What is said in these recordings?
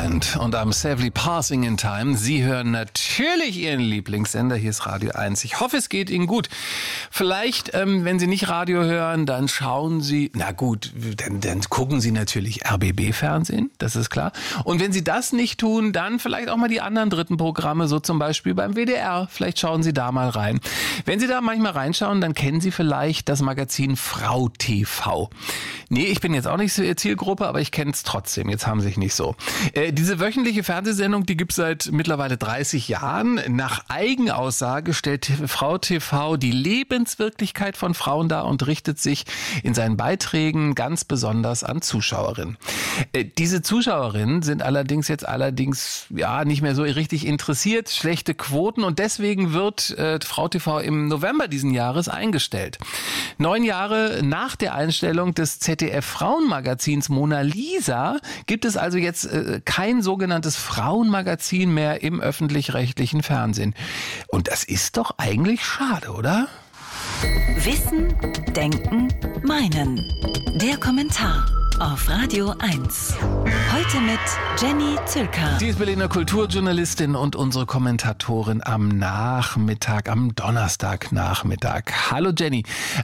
Band und I'm Safely Passing in Time. Sie hören natürlich Ihren Lieblingssender. Hier ist Radio 1. Ich hoffe, es geht Ihnen gut. Vielleicht, wenn Sie nicht Radio hören, dann schauen Sie, dann gucken Sie natürlich RBB-Fernsehen, das ist klar. Und wenn Sie das nicht tun, dann vielleicht auch mal die anderen dritten Programme, so zum Beispiel beim WDR. Vielleicht schauen Sie da mal rein. Wenn Sie da manchmal reinschauen, dann kennen Sie vielleicht das Magazin Frau TV. Nee, ich bin jetzt auch nicht so Ihre Zielgruppe, aber ich kenne es trotzdem. Jetzt haben Sie sich nicht so. Diese wöchentliche Fernsehsendung, die gibt es seit mittlerweile 30 Jahren. Nach Eigenaussage stellt Frau TV die Lebenswirklichkeit von Frauen dar und richtet sich in seinen Beiträgen ganz besonders an Zuschauerinnen. Diese Zuschauerinnen sind allerdings nicht mehr so richtig interessiert, schlechte Quoten, und deswegen wird Frau TV im November diesen Jahres eingestellt. 9 Jahre nach der Einstellung des ZDF-Frauenmagazins Mona Lisa gibt es also jetzt kein sogenanntes Frauenmagazin mehr im öffentlich-rechtlichen Fernsehen. Und das ist doch eigentlich schade, oder? Wissen, Denken, Meinen. Der Kommentar auf Radio 1. Heute mit Jenny Zülker. Sie ist Berliner Kulturjournalistin und unsere Kommentatorin am Donnerstagnachmittag. Hallo Jenny.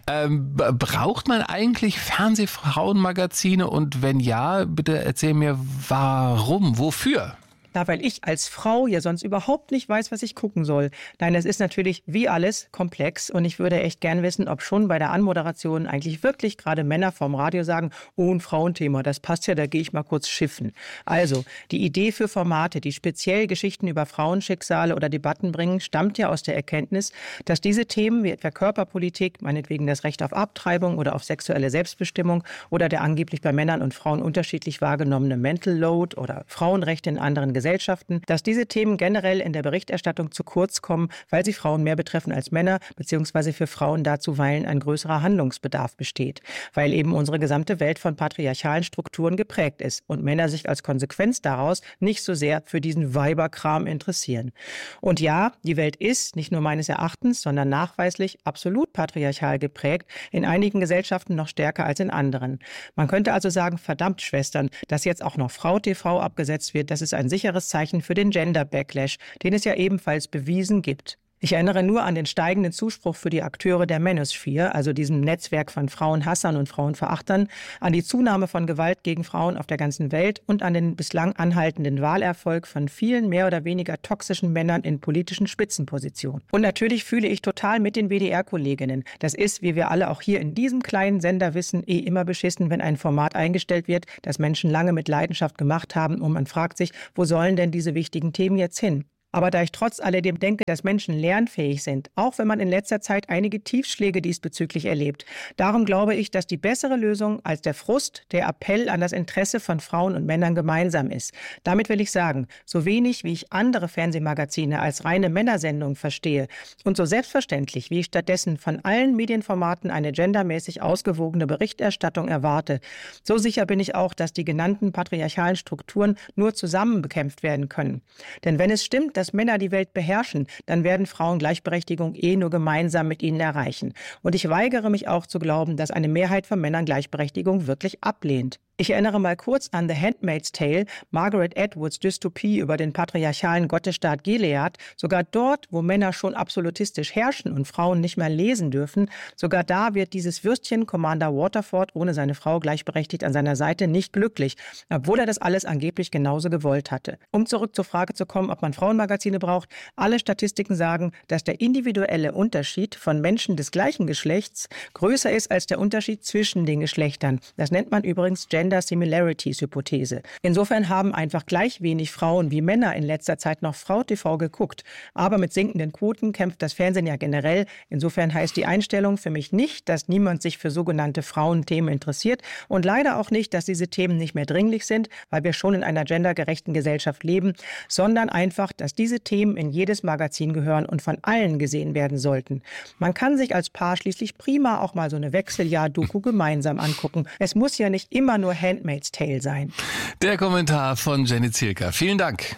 Braucht man eigentlich Fernsehfrauenmagazine, und wenn ja, bitte erzähl mir warum, wofür? Na, weil ich als Frau ja sonst überhaupt nicht weiß, was ich gucken soll. Nein, das ist natürlich wie alles komplex, und ich würde echt gern wissen, ob schon bei der Anmoderation eigentlich wirklich gerade Männer vom Radio sagen, oh, ein Frauenthema, das passt ja, da gehe ich mal kurz schiffen. Also, die Idee für Formate, die speziell Geschichten über Frauenschicksale oder Debatten bringen, stammt ja aus der Erkenntnis, dass diese Themen wie etwa Körperpolitik, meinetwegen das Recht auf Abtreibung oder auf sexuelle Selbstbestimmung oder der angeblich bei Männern und Frauen unterschiedlich wahrgenommene Mental Load oder Frauenrechte in anderen Gesellschaften, dass diese Themen generell in der Berichterstattung zu kurz kommen, weil sie Frauen mehr betreffen als Männer, beziehungsweise für Frauen da zuweilen ein größerer Handlungsbedarf besteht, weil eben unsere gesamte Welt von patriarchalen Strukturen geprägt ist und Männer sich als Konsequenz daraus nicht so sehr für diesen Weiberkram interessieren. Und ja, die Welt ist, nicht nur meines Erachtens, sondern nachweislich absolut patriarchal geprägt, in einigen Gesellschaften noch stärker als in anderen. Man könnte also sagen, verdammt Schwestern, dass jetzt auch noch Frau TV abgesetzt wird, das ist ein sicheres Zeichen für den Gender-Backlash, den es ja ebenfalls bewiesen gibt. Ich erinnere nur an den steigenden Zuspruch für die Akteure der Manosphere, also diesem Netzwerk von Frauenhassern und Frauenverachtern, an die Zunahme von Gewalt gegen Frauen auf der ganzen Welt und an den bislang anhaltenden Wahlerfolg von vielen mehr oder weniger toxischen Männern in politischen Spitzenpositionen. Und natürlich fühle ich total mit den WDR-Kolleginnen. Das ist, wie wir alle auch hier in diesem kleinen Sender wissen, immer beschissen, wenn ein Format eingestellt wird, das Menschen lange mit Leidenschaft gemacht haben, und man fragt sich, wo sollen denn diese wichtigen Themen jetzt hin? Aber da ich trotz alledem denke, dass Menschen lernfähig sind, auch wenn man in letzter Zeit einige Tiefschläge diesbezüglich erlebt, darum glaube ich, dass die bessere Lösung als der Frust der Appell an das Interesse von Frauen und Männern gemeinsam ist. Damit will ich sagen, so wenig wie ich andere Fernsehmagazine als reine Männersendung verstehe und so selbstverständlich wie ich stattdessen von allen Medienformaten eine gendermäßig ausgewogene Berichterstattung erwarte, so sicher bin ich auch, dass die genannten patriarchalen Strukturen nur zusammen bekämpft werden können. Denn wenn es stimmt, dass Männer die Welt beherrschen, dann werden Frauen Gleichberechtigung nur gemeinsam mit ihnen erreichen. Und ich weigere mich auch zu glauben, dass eine Mehrheit von Männern Gleichberechtigung wirklich ablehnt. Ich erinnere mal kurz an The Handmaid's Tale, Margaret Atwoods Dystopie über den patriarchalen Gottesstaat Gilead. Sogar dort, wo Männer schon absolutistisch herrschen und Frauen nicht mehr lesen dürfen, sogar da wird dieses Würstchen Commander Waterford ohne seine Frau gleichberechtigt an seiner Seite nicht glücklich, obwohl er das alles angeblich genauso gewollt hatte. Um zurück zur Frage zu kommen, ob man Frauenmagazine braucht, alle Statistiken sagen, dass der individuelle Unterschied von Menschen des gleichen Geschlechts größer ist als der Unterschied zwischen den Geschlechtern. Das nennt man übrigens Gender Similarities Hypothese. Insofern haben einfach gleich wenig Frauen wie Männer in letzter Zeit noch Frau TV geguckt. Aber mit sinkenden Quoten kämpft das Fernsehen ja generell. Insofern heißt die Einstellung für mich nicht, dass niemand sich für sogenannte Frauenthemen interessiert, und leider auch nicht, dass diese Themen nicht mehr dringlich sind, weil wir schon in einer gendergerechten Gesellschaft leben, sondern einfach, dass diese Themen in jedes Magazin gehören und von allen gesehen werden sollten. Man kann sich als Paar schließlich prima auch mal so eine Wechseljahr-Doku gemeinsam angucken. Es muss ja nicht immer nur Handmaid's Tale sein. Der Kommentar von Jenny Zülker. Vielen Dank.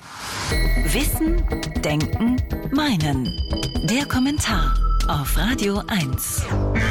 Wissen, Denken, Meinen. Der Kommentar auf Radio 1.